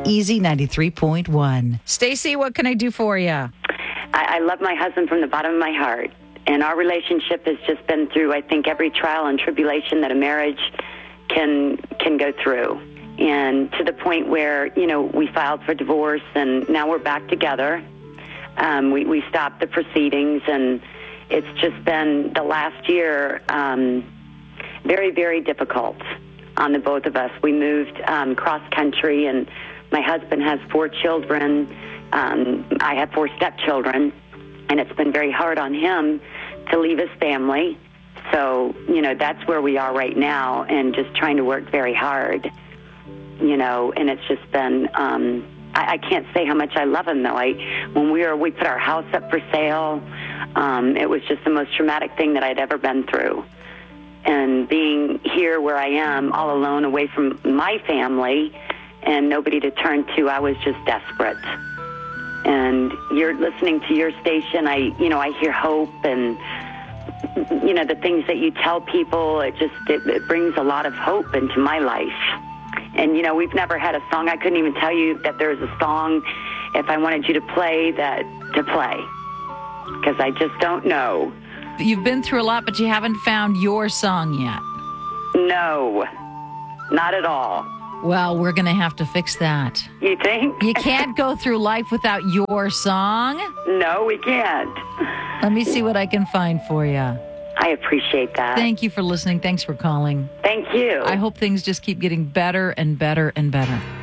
Easy 93.1. Stacy, what can I do for you? I love my husband from the bottom of my heart. And our relationship has just been through, I think, every trial and tribulation that a marriage can go through. And to the point where, we filed for divorce, and now we're back together. We stopped the proceedings, and it's just been the last year very, very difficult on the both of us. We moved cross-country, and my husband has 4 children. I have 4 stepchildren, and it's been very hard on him to leave his family. So, that's where we are right now, and just trying to work very hard, and it's just been, I can't say how much I love him, though. When we put our house up for sale, it was just the most traumatic thing that I'd ever been through. And being here where I am, all alone, away from my family, and nobody to turn to, I was just desperate. And you're listening to your station, I hear hope, and the things that you tell people, it brings a lot of hope into my life. And we've never had a song. I couldn't even tell you that there was a song if I wanted you to play because I just don't know. You've been through a lot, but you haven't found your song yet. No, not at all. Well, we're going to have to fix that. You think? You can't go through life without your song. No, we can't. Let me see what I can find for you. I appreciate that. Thank you for listening. Thanks for calling. Thank you. I hope things just keep getting better and better and better.